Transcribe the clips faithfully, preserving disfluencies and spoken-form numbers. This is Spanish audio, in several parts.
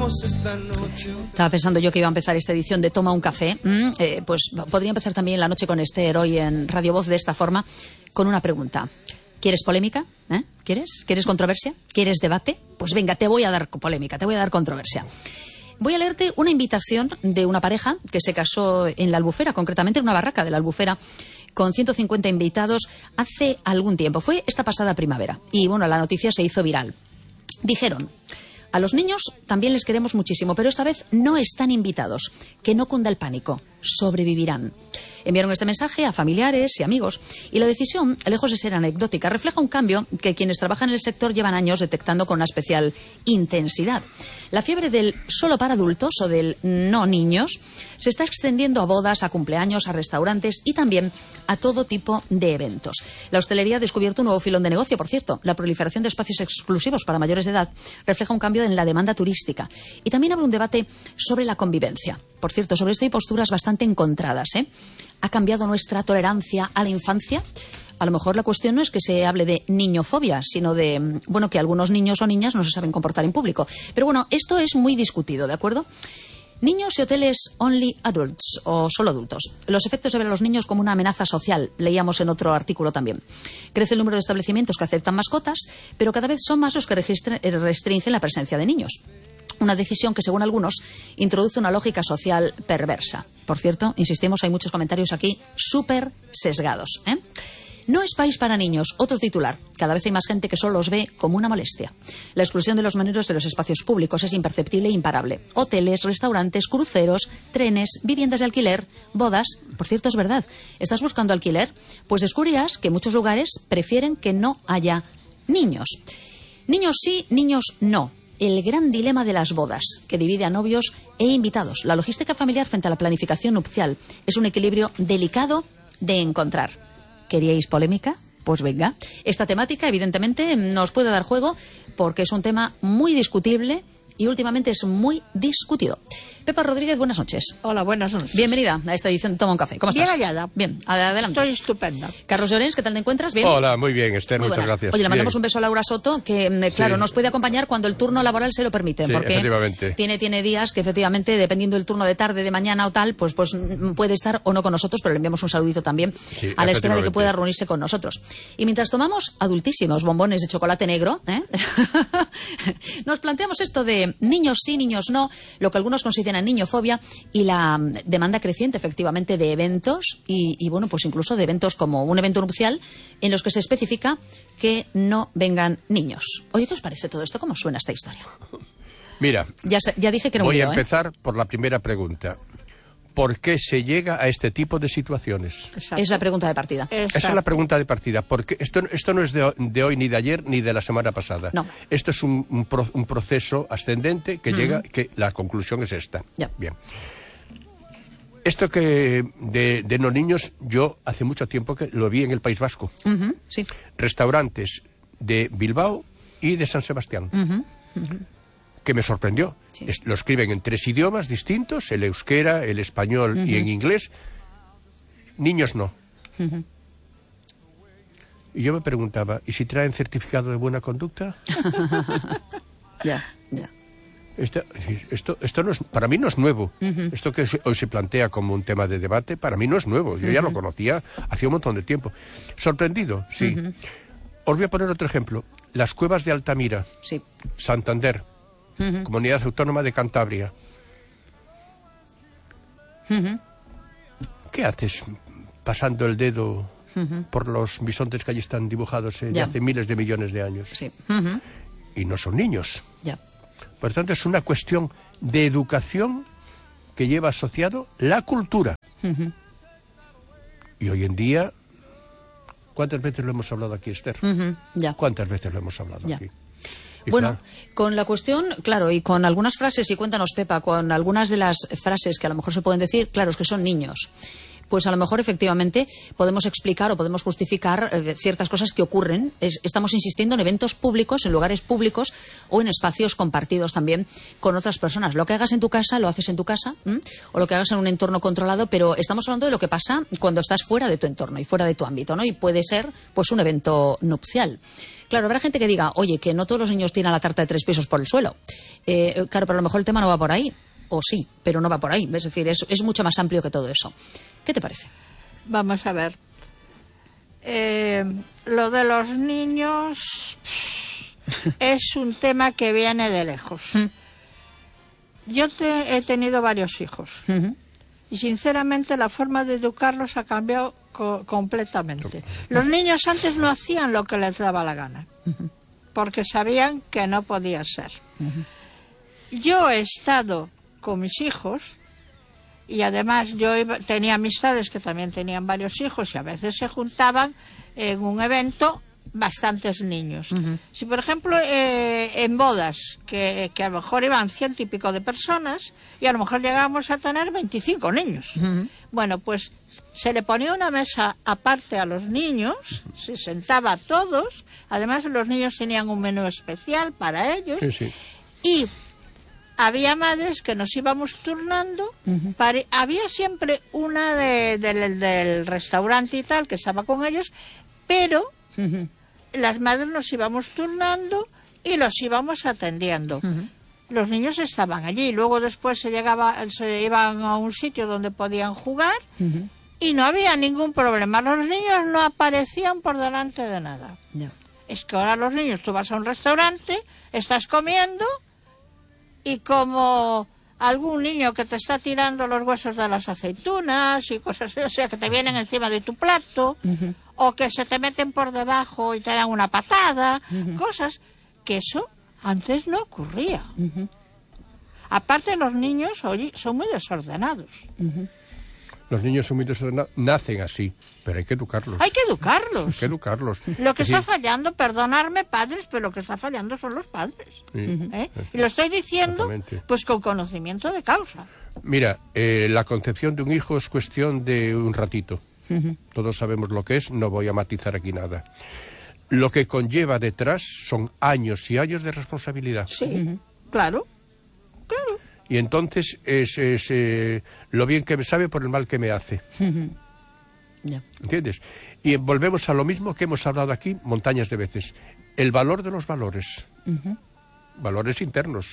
Bailemos esta noche. Estaba pensando yo que iba a empezar esta edición de Toma un Café. Mm, eh, pues podría empezar también la noche con Esther hoy en Radio Voz de esta forma, con una pregunta. ¿Quieres polémica? ¿Eh? ¿Quieres? ¿Quieres controversia? ¿Quieres debate? Pues venga, te voy a dar polémica, te voy a dar controversia. Voy a leerte una invitación de una pareja que se casó en la Albufera, concretamente en una barraca de la Albufera, con ciento cincuenta invitados hace algún tiempo. Fue esta pasada primavera. Y bueno, la noticia se hizo viral. Dijeron: a los niños también les queremos muchísimo, pero esta vez no están invitados. Que no cunda el pánico. Sobrevivirán. Enviaron este mensaje a familiares y amigos. Y la decisión, lejos de ser anecdótica, refleja un cambio que quienes trabajan en el sector llevan años detectando con una especial intensidad. La fiebre del solo para adultos o del no niños se está extendiendo a bodas, a cumpleaños, a restaurantes y también a todo tipo de eventos. La hostelería ha descubierto un nuevo filón de negocio, por cierto. La proliferación de espacios exclusivos para mayores de edad refleja un cambio en la demanda turística. Y también abre un debate sobre la convivencia. Por cierto, sobre esto hay posturas bastante encontradas, ¿eh? ¿Ha cambiado nuestra tolerancia a la infancia? A lo mejor la cuestión no es que se hable de niñofobia, sino de, bueno, que algunos niños o niñas no se saben comportar en público. Pero bueno, esto es muy discutido, ¿de acuerdo? Niños y hoteles only adults, o solo adultos. Los efectos de ver a los niños como una amenaza social, leíamos en otro artículo también. Crece el número de establecimientos que aceptan mascotas, pero cada vez son más los que restringen la presencia de niños. Una decisión que, según algunos, introduce una lógica social perversa. Por cierto, insistimos, hay muchos comentarios aquí súper sesgados, ¿eh? No es país para niños. Otro titular. Cada vez hay más gente que solo los ve como una molestia. La exclusión de los menores de los espacios públicos es imperceptible e imparable. Hoteles, restaurantes, cruceros, trenes, viviendas de alquiler, bodas. Por cierto, es verdad. ¿Estás buscando alquiler? Pues descubrirás que muchos lugares prefieren que no haya niños. Niños sí, niños no. El gran dilema de las bodas, que divide a novios e invitados. La logística familiar frente a la planificación nupcial es un equilibrio delicado de encontrar. ¿Queríais polémica? Pues venga. Esta temática, evidentemente, nos puede dar juego porque es un tema muy discutible y últimamente es muy discutido. Pepa Rodríguez, buenas noches. Hola, buenas noches. Bienvenida a esta edición de Toma un Café. ¿Cómo estás? Bien hallada. Bien, adelante. Estoy estupenda. Carlos Llorens, ¿qué tal te encuentras? ¿Bien? Hola, muy bien, Esther, Muy muchas buenas. gracias. Oye, le mandamos Bien. un beso a Laura Soto, que, claro, Sí. nos puede acompañar cuando el turno laboral se lo permite. Sí, porque efectivamente. tiene, tiene días que, efectivamente, dependiendo del turno de tarde, de mañana o tal, pues, pues mm, puede estar o no con nosotros, pero le enviamos un saludito también Sí, a la espera de que efectivamente. pueda reunirse con nosotros. Y mientras tomamos adultísimos bombones de chocolate negro, ¿eh? nos planteamos esto de niños sí, niños no, lo que algunos consideran niñofobia y la mm, demanda creciente, efectivamente, de eventos y, y, bueno, pues incluso de eventos como un evento nupcial en los que se especifica que no vengan niños. Oye, ¿qué os parece todo esto? ¿Cómo suena esta historia? Mira, Ya, se- ya dije que era un voy lío, a ¿eh? empezar por la primera pregunta. ¿Por qué se llega a este tipo de situaciones? Exacto. Es la pregunta de partida. Exacto. Esa es la pregunta de partida. Porque esto, esto no es de, de hoy, ni de ayer, ni de la semana pasada. No. Esto es un, un pro- un proceso ascendente que llega, que la conclusión es esta. Ya. Bien. Esto que de, de no niños, yo hace mucho tiempo que lo vi en el País Vasco. Ujú, sí. Restaurantes de Bilbao y de San Sebastián. Que me sorprendió. Sí. Es- lo escriben en tres idiomas distintos, el euskera, el español y en inglés. Niños no. Y yo me preguntaba, ¿y si traen certificado de buena conducta? Ya, ya. Esto, esto, esto no es, para mí no es nuevo. Esto que se- hoy se plantea como un tema de debate, para mí no es nuevo. Yo ya lo conocía hacía un montón de tiempo. Sorprendido, sí. Os voy a poner otro ejemplo. Las cuevas de Altamira, Sí. Santander, Comunidad Autónoma de Cantabria. ¿Qué haces pasando el dedo por los bisontes que allí están dibujados eh, de Ya. hace miles de millones de años? Sí. Ujú, Y no son niños. ya. Por tanto, es una cuestión de educación que lleva asociado la cultura. Y hoy en día, ¿cuántas veces lo hemos hablado aquí, Esther? Ujú, ya. ¿Cuántas veces lo hemos hablado Ya. aquí? Y Bueno, claro, con la cuestión, claro, y con algunas frases, y cuéntanos, Pepa, con algunas de las frases que a lo mejor se pueden decir, claro, es que son niños. Pues a lo mejor, efectivamente, podemos explicar o podemos justificar eh, ciertas cosas que ocurren. Es- estamos insistiendo en eventos públicos, en lugares públicos o en espacios compartidos también con otras personas. Lo que hagas en tu casa, lo haces en tu casa, ¿m? O lo que hagas en un entorno controlado, pero estamos hablando de lo que pasa cuando estás fuera de tu entorno y fuera de tu ámbito, ¿no? Y puede ser, pues, un evento nupcial. Claro, habrá gente que diga, oye, que no todos los niños tiran la tarta de tres pisos por el suelo. Eh, claro, pero a lo mejor el tema no va por ahí. O sí, pero no va por ahí. Es decir, es, es mucho más amplio que todo eso. ¿Qué te parece? Vamos a ver. Eh, lo de los niños es un tema que viene de lejos. Yo te, he tenido varios hijos. Uh-huh. Y sinceramente la forma de educarlos ha cambiado co- completamente. Los niños antes no hacían lo que les daba la gana, uh-huh. porque sabían que no podía ser. Uh-huh. Yo he estado con mis hijos y además yo iba, tenía amistades que también tenían varios hijos y a veces se juntaban en un evento bastantes niños. Uh-huh. Si por ejemplo eh, en bodas que, que a lo mejor iban ciento y pico de personas y a lo mejor llegábamos a tener veinticinco niños. Uh-huh. Bueno, pues se le ponía una mesa aparte a los niños, se sentaba a todos, además los niños tenían un menú especial para ellos. Sí, sí. Y había madres que nos íbamos turnando, uh-huh. para, había siempre una de, de, de, del restaurante y tal que estaba con ellos, pero uh-huh. las madres nos íbamos turnando y los íbamos atendiendo. Uh-huh. Los niños estaban allí, luego después se llegaba, se iban a un sitio donde podían jugar uh-huh. y no había ningún problema. Los niños no aparecían por delante de nada. No. Es que ahora los niños, tú vas a un restaurante, estás comiendo y como algún niño que te está tirando los huesos de las aceitunas y cosas así, o sea, que te vienen encima de tu plato, uh-huh. o que se te meten por debajo y te dan una patada, uh-huh. cosas que eso antes no ocurría. Uh-huh. Aparte, los niños hoy son muy desordenados. Uh-huh. Los niños son muy desordenados, nacen así, pero hay que educarlos. Hay que educarlos. Hay que educarlos. Lo que sí. está fallando, perdonarme padres, pero lo que está fallando son los padres. Sí. ¿Eh? Y lo estoy diciendo pues con conocimiento de causa. Mira, eh, la concepción de un hijo es cuestión de un ratito. Uh-huh. Todos sabemos lo que es, no voy a matizar aquí nada. Lo que conlleva detrás son años y años de responsabilidad. Sí, uh-huh. claro, claro. Y entonces es, es eh, lo bien que me sabe por el mal que me hace. Uh-huh. Yeah. ¿Entiendes? Y volvemos a lo mismo que hemos hablado aquí montañas de veces. El valor de los valores. Uh-huh. Valores internos.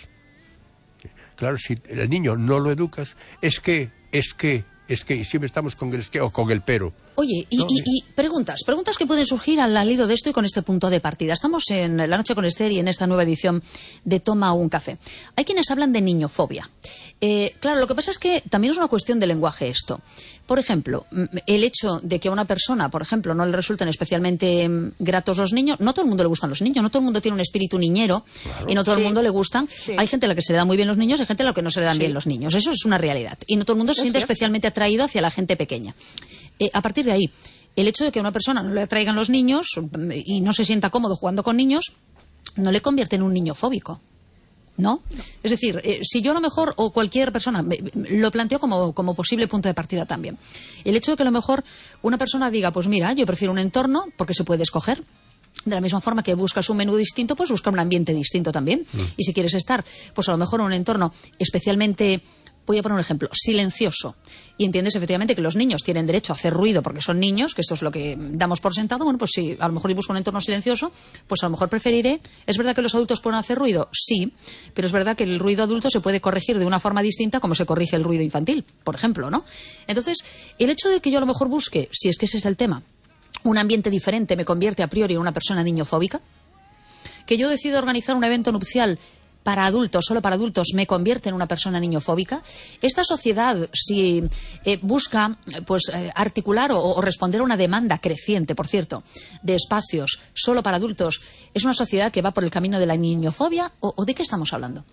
Claro, si el niño no lo educas, es que, es que, es que, y siempre estamos con el es que o con el pero. Oye, y, ¿no? y, y preguntas, preguntas que pueden surgir al, al hilo de esto y con este punto de partida. Estamos en La Noche con Esther y en esta nueva edición de Toma un Café. Hay quienes hablan de niñofobia. Eh, claro, lo que pasa es que también es una cuestión de lenguaje esto. Por ejemplo, el hecho de que a una persona, por ejemplo, no le resulten especialmente gratos los niños, no a todo el mundo le gustan los niños, no todo el mundo tiene un espíritu niñero, claro. y no todo sí. el mundo le gustan. Sí. Hay gente a la que se le dan muy bien los niños y hay gente a la que no se le dan sí. bien los niños. Eso es una realidad. Y no todo el mundo se siente cierto. especialmente atraído hacia la gente pequeña. Eh, a partir de ahí, el hecho de que a una persona no le atraigan los niños y no se sienta cómodo jugando con niños, no le convierte en un niño fóbico. ¿No? Es decir, eh, si yo a lo mejor, o cualquier persona, me, lo planteo como, como posible punto de partida también. El hecho de que a lo mejor una persona diga, pues mira, yo prefiero un entorno, porque se puede escoger. De la misma forma que buscas un menú distinto, pues busca un ambiente distinto también. Mm. Y si quieres estar, pues a lo mejor en un entorno especialmente... Voy a poner un ejemplo, silencioso. Y entiendes efectivamente que los niños tienen derecho a hacer ruido porque son niños, que esto es lo que damos por sentado. Bueno, pues si a lo mejor yo busco un entorno silencioso, pues a lo mejor preferiré... ¿Es verdad que los adultos pueden hacer ruido? Sí, pero es verdad que el ruido adulto se puede corregir de una forma distinta como se corrige el ruido infantil, por ejemplo, ¿no? Entonces, el hecho de que yo a lo mejor busque, si es que ese es el tema, un ambiente diferente me convierte a priori en una persona niñofóbica. Que yo decido organizar un evento nupcial para adultos, solo para adultos, me convierte en una persona niñofóbica. Esta sociedad, si eh, busca pues eh, articular o, o responder a una demanda creciente, por cierto, de espacios solo para adultos, ¿es una sociedad que va por el camino de la niñofobia o, o de qué estamos hablando?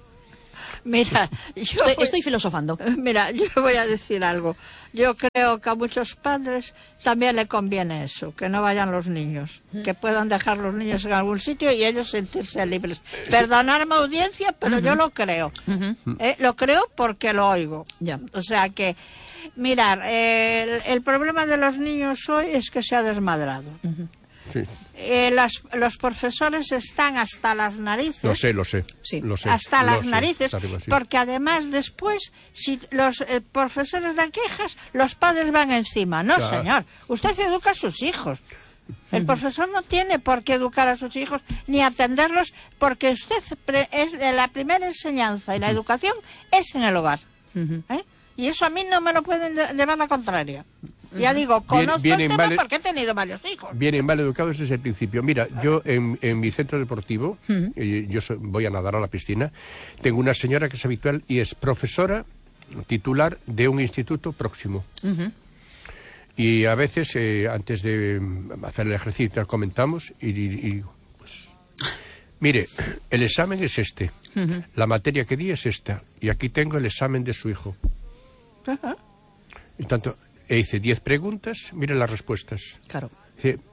Mira, yo estoy, voy, estoy filosofando. Mira, yo voy a decir algo. Yo creo que a muchos padres también le conviene eso, que no vayan los niños, que puedan dejar los niños en algún sitio y ellos sentirse libres. Perdonarme, audiencia, pero uh-huh. yo lo creo. Uh-huh. Eh, lo creo porque lo oigo. Ya. O sea que, mirar, eh, el, el problema de los niños hoy es que se ha desmadrado. Uh-huh. Sí. Eh, las, los profesores están hasta las narices. Lo sé, lo sé. Sí. Lo sé hasta lo las sé, narices, porque además después, si los eh, profesores dan quejas, los padres van encima. No, claro. señor. Usted educa a sus hijos. El profesor no tiene por qué educar a sus hijos ni atenderlos, porque usted pre- es la primera enseñanza y la educación es en el hogar. ¿Eh? Y eso a mí no me lo pueden de- llevar la contraria. Ya digo, conozco Bien- el vienen tema mal- porque he tenido varios hijos. Vienen mal educados desde el principio. Mira, yo en, en mi centro deportivo, eh, yo soy- voy a nadar a la piscina, tengo una señora que es habitual y es profesora titular de un instituto próximo. Ujú. Y a veces, eh, antes de mm, hacer el ejercicio, comentamos y, y- y digo, pues, mire, el examen es este, la materia que di es esta, y aquí tengo el examen de su hijo. Ajá. En tanto, e hice diez preguntas, mire las respuestas. Claro. Dice,